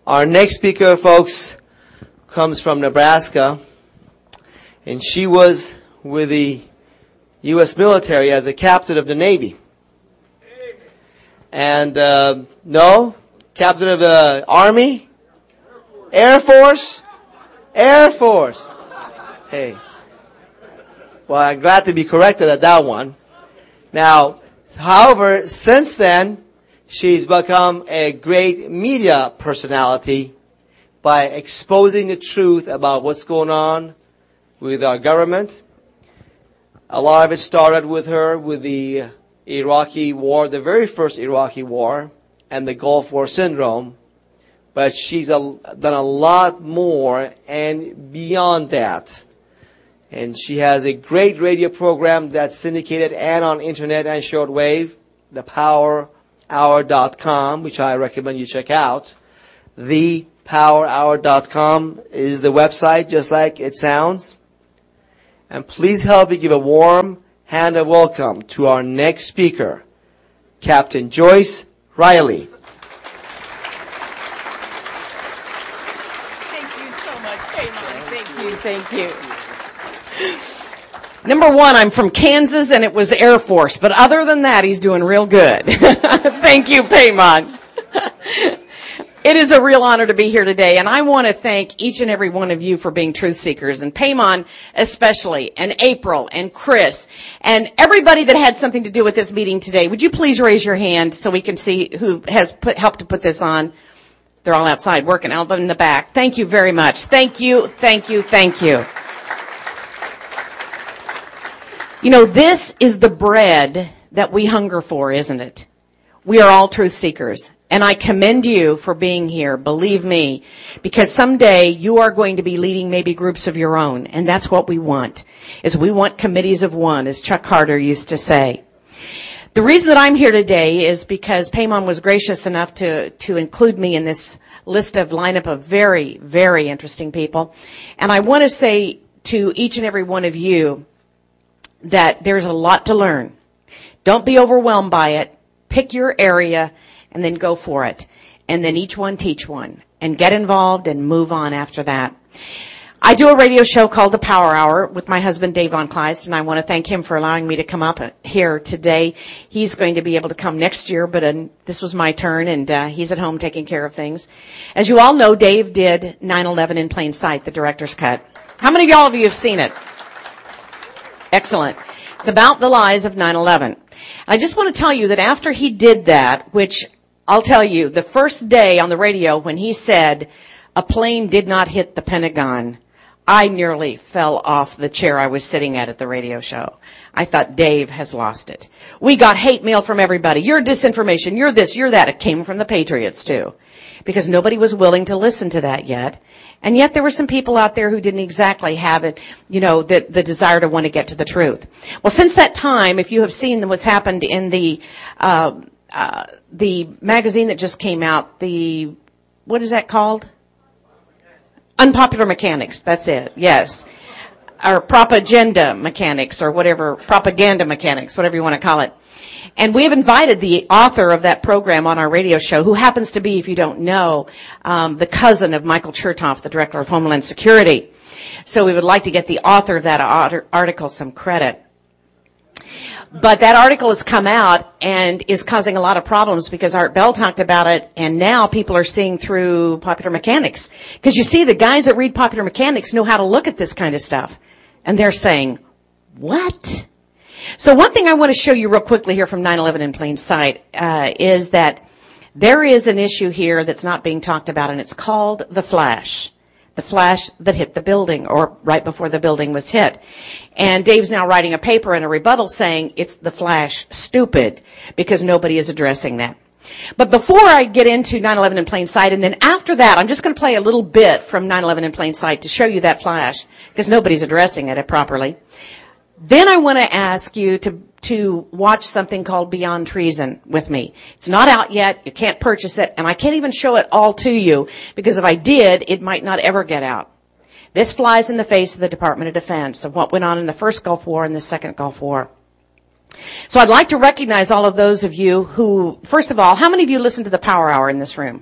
Our next speaker, folks, comes from Nebraska, and she was with the U.S. military as a captain of the Navy. And, no, captain of the Army? Air Force? Air Force. Hey. Well, I'm glad to be corrected at that one. Now, however, since then, she's become a great media personality by exposing the truth about what's going on with our government. A lot of it started with her with the Iraqi war, the very first Iraqi war, and the Gulf War syndrome. But she's done a lot more and beyond that. And she has a great radio program that's syndicated and on internet and shortwave, thepowerhour.com, which I recommend you check out. Thepowerhour.com is the website, just like it sounds. And please help me give a warm hand of welcome to our next speaker, Captain Joyce Riley. Thank you so much, Payman. Thank you. Number one, I'm from Kansas, and it was Air Force. But other than that, he's doing real good. Thank you, Payman. It is a real honor to be here today, and I want to thank each and every one of you for being truth seekers, and Payman especially, and April, and Chris, and everybody that had something to do with this meeting today. Would you please raise your hand so we can see who has helped to put this on? They're all outside working, out in the back. Thank you very much. Thank you. You know, this is the bread that we hunger for, isn't it? We are all truth seekers. And I commend you for being here, believe me, because someday you are going to be leading maybe groups of your own. And that's what we want, is we want committees of one, as Chuck Carter used to say. The reason that I'm here today is because Payman was gracious enough to include me in this list of lineup of very, very interesting people. And I want to say to each and every one of you that there's a lot to learn. Don't be overwhelmed by it. Pick your area and then go for it. And then each one teach one. And get involved and move on after that. I do a radio show called The Power Hour with my husband, Dave Von Kleist, and I want to thank him for allowing me to come up here today. He's going to be able to come next year, but this was my turn, and he's at home taking care of things. As you all know, Dave did 9/11 in Plain Sight, the director's cut. How many of you have seen it? Excellent. It's about the lies of 9/11. I just want to tell you that after he did that, which I'll tell you, the first day on the radio when he said a plane did not hit the Pentagon, I nearly fell off the chair I was sitting at the radio show. I thought, Dave has lost it. We got hate mail from everybody. You're disinformation. You're this, you're that. It came from the Patriots, too, because nobody was willing to listen to that yet. And yet there were some people out there who didn't exactly have it, you know, the desire to want to get to the truth. Well, since that time, if you have seen what's happened in the magazine that just came out, what is that called? Unpopular Mechanics. That's it. Yes. Or propaganda mechanics or whatever, propaganda mechanics, whatever you want to call it. And we have invited the author of that program on our radio show, who happens to be, if you don't know, the cousin of Michael Chertoff, the Director of Homeland Security. So we would like to get the author of that article some credit. But that article has come out and is causing a lot of problems because Art Bell talked about it, and now people are seeing through Popular Mechanics. Because you see, the guys that read Popular Mechanics know how to look at this kind of stuff. And they're saying, what? So one thing I want to show you real quickly here from 9/11 in Plain Sight is that there is an issue here that's not being talked about, and it's called the flash. The flash that hit the building, or right before the building was hit. And Dave's now writing a paper and a rebuttal saying it's the flash stupid, because nobody is addressing that. But before I get into 9/11 in Plain Sight, and then after that, I'm just going to play a little bit from 9/11 in Plain Sight to show you that flash, because nobody's addressing it properly. Then I want to ask you to watch something called Beyond Treason with me. It's not out yet. You can't purchase it. And I can't even show it all to you, because if I did, it might not ever get out. This flies in the face of the Department of Defense of what went on in the first Gulf War and the second Gulf War. So I'd like to recognize all of those of you who, first of all, how many of you listen to the Power Hour in this room?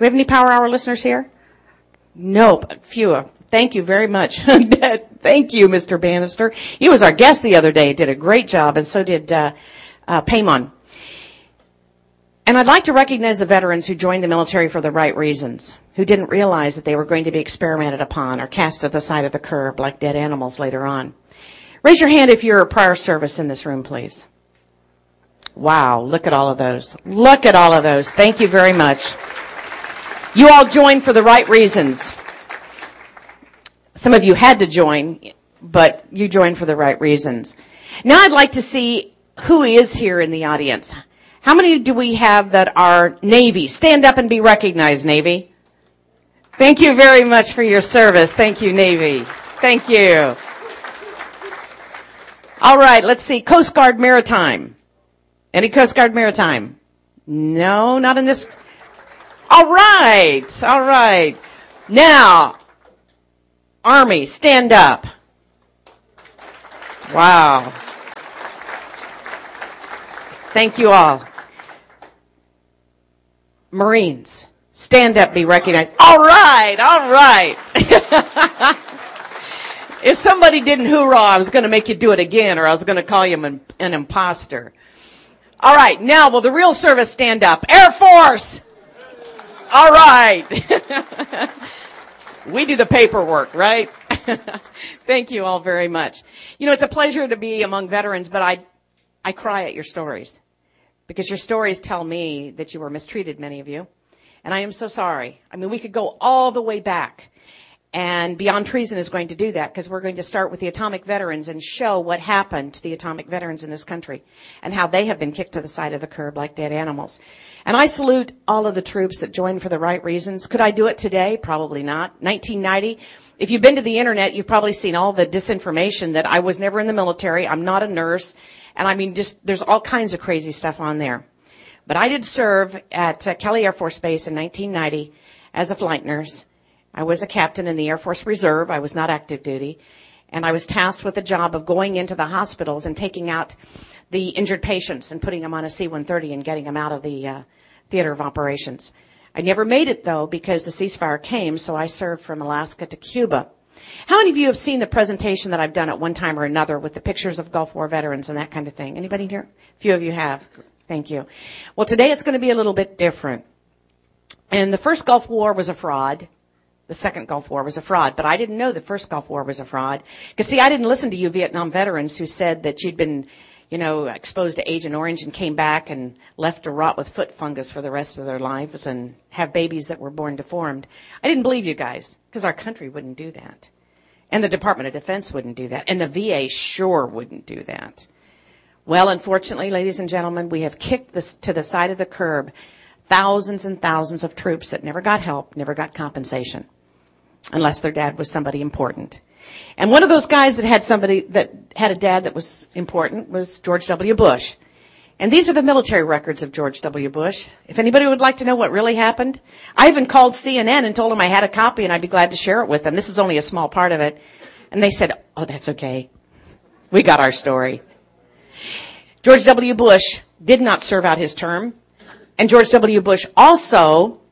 we have any Power Hour listeners here? No, few. Thank you very much. Thank you, Mr. Bannister. He was our guest the other day. Did a great job, and so did Paymon. And I'd like to recognize the veterans who joined the military for the right reasons, who didn't realize that they were going to be experimented upon or cast to the side of the curb like dead animals later on. Raise your hand if you're a prior service in this room, please. Wow, look at all of those. Look at all of those. Thank you very much. You all joined for the right reasons. Some of you had to join, but you joined for the right reasons. Now I'd like to see who is here in the audience. How many do we have that are Navy? Stand up and be recognized, Navy. Thank you very much for your service. Thank you, Navy. Thank you. All right, let's see. Coast Guard Maritime. Any Coast Guard Maritime? No, not in this. All right, all right. Now, Army, stand up. Wow. Thank you all. Marines, stand up, be recognized. All right, all right. If somebody didn't hoorah, I was going to make you do it again, or I was going to call you an imposter. All right, now will the real service stand up? Air Force! All right. We do the paperwork, right? Thank you all very much. You know, it's a pleasure to be among veterans, but I cry at your stories. Because your stories tell me that you were mistreated, many of you. And I am so sorry. I mean, we could go all the way back. And Beyond Treason is going to do that because we're going to start with the atomic veterans and show what happened to the atomic veterans in this country and how they have been kicked to the side of the curb like dead animals. And I salute all of the troops that joined for the right reasons. Could I do it today? Probably not. 1990. If you've been to the internet, you've probably seen all the disinformation that I was never in the military. I'm not a nurse. And I mean, just there's all kinds of crazy stuff on there. But I did serve at Kelly Air Force Base in 1990 as a flight nurse. I was a captain in the Air Force Reserve. I was not active duty. And I was tasked with the job of going into the hospitals and taking out the injured patients and putting them on a C-130 and getting them out of the theater of operations. I never made it, though, because the ceasefire came, so I served from Alaska to Cuba. How many of you have seen the presentation that I've done at one time or another with the pictures of Gulf War veterans and that kind of thing? Anybody here? A few of you have. Thank you. Well, today it's going to be a little bit different. And the first Gulf War was a fraud. The second Gulf War was a fraud. But I didn't know the first Gulf War was a fraud. Because, see, I didn't listen to you Vietnam veterans who said that you'd been, exposed to Agent Orange and came back and left to rot with foot fungus for the rest of their lives and have babies that were born deformed. I didn't believe you guys because our country wouldn't do that. And the Department of Defense wouldn't do that. And the VA sure wouldn't do that. Well, unfortunately, ladies and gentlemen, we have kicked this to the side of the curb thousands and thousands of troops that never got help, never got compensation, unless their dad was somebody important. And one of those guys that had a dad that was important was George W. Bush. And these are the military records of George W. Bush. If anybody would like to know what really happened, I even called CNN and told them I had a copy and I'd be glad to share it with them. This is only a small part of it. And they said, oh, that's okay. We got our story. George W. Bush did not serve out his term. And George W. Bush also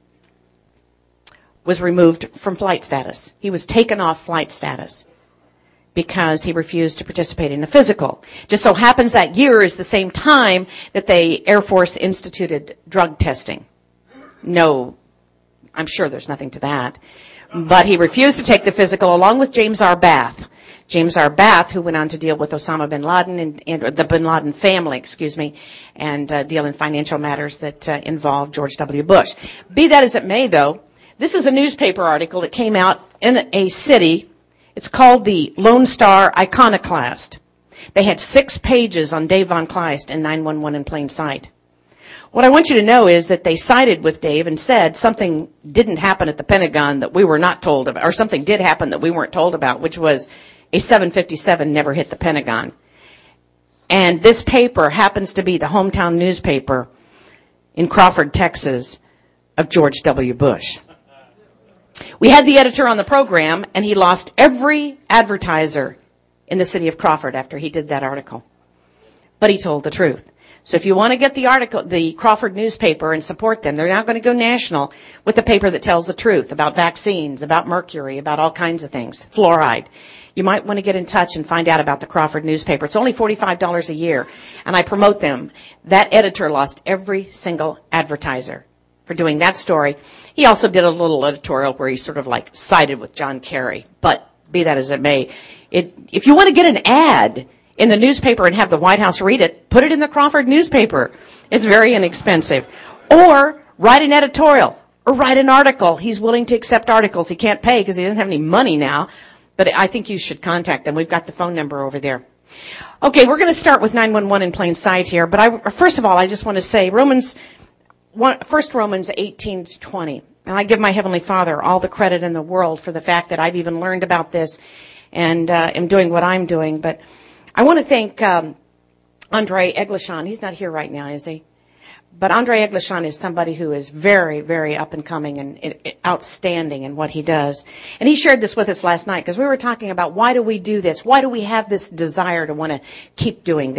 was removed from flight status. He was taken off flight status because he refused to participate in a physical. Just so happens that year is the same time that the Air Force instituted drug testing. No, I'm sure there's nothing to that. But he refused to take the physical along with James R. Bath. James R. Bath, who went on to deal with Osama bin Laden and the bin Laden family, and deal in financial matters that involved George W. Bush. Be that as it may, though, this is a newspaper article that came out in a city. It's called the Lone Star Iconoclast. They had 6 pages on Dave Von Kleist in 911 in plain sight. What I want you to know is that they sided with Dave and said something didn't happen at the Pentagon that we were not told about, or something did happen that we weren't told about, which was a 757 never hit the Pentagon. And this paper happens to be the hometown newspaper in Crawford, Texas, of George W. Bush. We had the editor on the program, and he lost every advertiser in the city of Crawford after he did that article. But he told the truth. So if you want to get the article, the Crawford newspaper, and support them, they're now going to go national with a paper that tells the truth about vaccines, about mercury, about all kinds of things, fluoride. You might want to get in touch and find out about the Crawford newspaper. It's only $45 a year, and I promote them. That editor lost every single advertiser for doing that story. He also did a little editorial where he sort of like sided with John Kerry. But be that as it may, if you want to get an ad in the newspaper and have the White House read it, put it in the Crawford newspaper. It's very inexpensive. Or write an editorial or write an article. He's willing to accept articles. He can't pay because he doesn't have any money now. But I think you should contact them. We've got the phone number over there. Okay, we're going to start with 911 in plain sight here. But first of all, I just want to say Romans 18:20. And I give my Heavenly Father all the credit in the world for the fact that I've even learned about this and am doing what I'm doing. But I want to thank Andre Eglishan. He's not here right now, is he? But Andre Eglishan is somebody who is very, very up and coming and outstanding in what he does. And he shared this with us last night because we were talking about why do we do this? Why do we have this desire to want to keep doing this?